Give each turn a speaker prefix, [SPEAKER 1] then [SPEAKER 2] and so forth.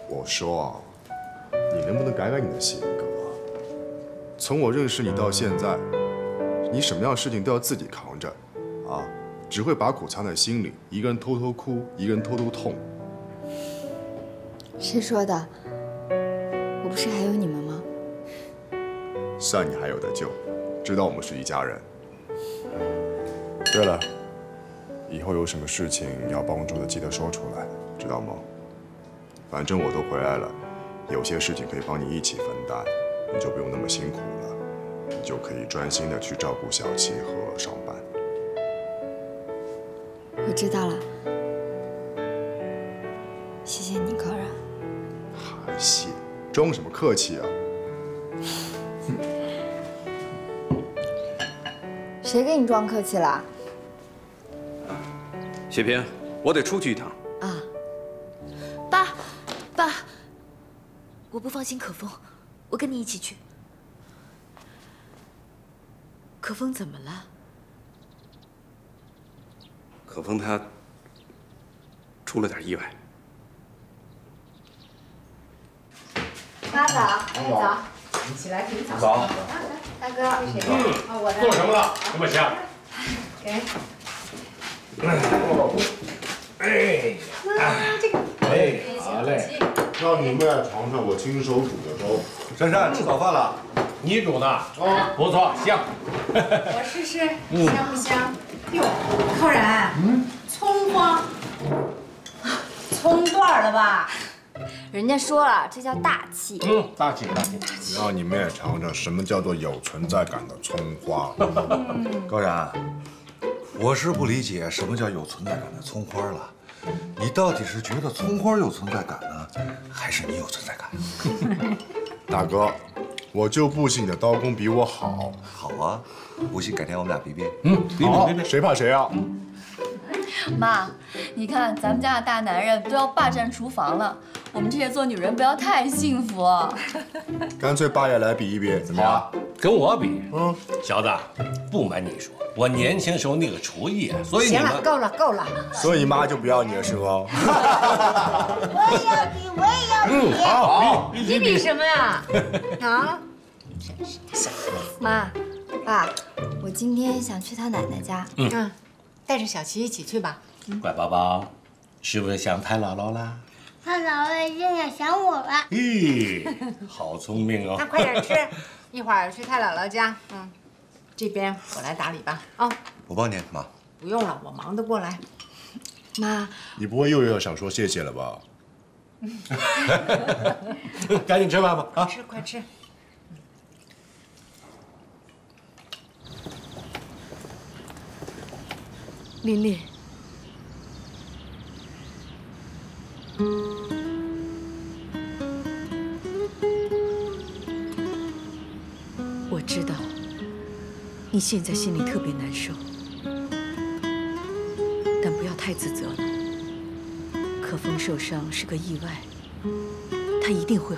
[SPEAKER 1] 我说啊，你能不能改改你的性格啊？从我认识你到现在，你什么样的事情都要自己扛着，啊，只会把苦藏在心里，一个人偷偷哭，一个人偷偷痛。
[SPEAKER 2] 谁说的？我不是还有你们吗？
[SPEAKER 1] 算你还有得救，知道我们是一家人。对了，以后有什么事情要帮助的，记得说出来，知道吗？反正我都回来了，有些事情可以帮你一起分担，你就不用那么辛苦了，你就可以专心的去照顾小七和上班。
[SPEAKER 2] 我知道了，谢谢你，高然。
[SPEAKER 1] 还谢，装什么客气啊？
[SPEAKER 2] 谁给你装客气了？
[SPEAKER 3] 雪萍，我得出去一趟。
[SPEAKER 2] 啊，
[SPEAKER 4] 爸，我不放心可风，我跟你一起去。可风怎么了？
[SPEAKER 3] 可风他出了点意外。
[SPEAKER 5] 妈早，早，你起来给你早。
[SPEAKER 6] 早，
[SPEAKER 5] 大哥，这谁？我的。
[SPEAKER 6] 做什么了？这么香？
[SPEAKER 5] 给。
[SPEAKER 6] 这个。哎，好嘞。
[SPEAKER 1] 让你们尝尝我亲手煮的粥。
[SPEAKER 6] 珊珊吃早饭了？你煮的？哦，不错，香。
[SPEAKER 5] 我试试，香不香？哟，浩然，葱花，葱段了吧？
[SPEAKER 2] 人家说了，这叫大气。
[SPEAKER 6] 大气大气。
[SPEAKER 1] 让你们也尝尝什么叫做有存在感的葱花。
[SPEAKER 7] 高然，我是不理解什么叫有存在感的葱花了。你到底是觉得葱花有存在感呢，还是你有存在感？
[SPEAKER 1] 大哥，我就不信你的刀工比我好。
[SPEAKER 7] 好啊，不信改天我们俩比比。
[SPEAKER 1] 好，谁怕谁啊？
[SPEAKER 8] 妈，你看咱们家的大男人都要霸占厨房了，我们这些做女人不要太幸福。
[SPEAKER 1] 干脆爸也来比一比，怎么样？
[SPEAKER 6] 跟我比，小子，不瞒你说，我年轻时候那个厨艺啊，所以你们
[SPEAKER 5] 行了，够了。
[SPEAKER 1] 所以你妈就不要你了是吗？
[SPEAKER 5] 我也要比。
[SPEAKER 6] 好，
[SPEAKER 5] 你比什么呀？啊？
[SPEAKER 2] 妈，爸，我今天想去他奶奶家。
[SPEAKER 5] 带着小琪一起去吧。
[SPEAKER 6] 乖宝宝，是不是想太姥姥啦？
[SPEAKER 9] 他姥姥一定要想我了。
[SPEAKER 6] 咦，好聪明哦！
[SPEAKER 5] 那快点吃，一会儿去太姥姥家。这边我来打理吧。啊，
[SPEAKER 7] 我帮你，妈。
[SPEAKER 5] 不用了，我忙得过来。
[SPEAKER 2] 妈，
[SPEAKER 1] 你不会又要想说谢谢了吧？
[SPEAKER 6] 赶紧吃饭吧！啊，
[SPEAKER 5] 快吃。
[SPEAKER 4] 琳琳，我知道你现在心里特别难受，但不要太自责了。可风受伤是个意外，他一定会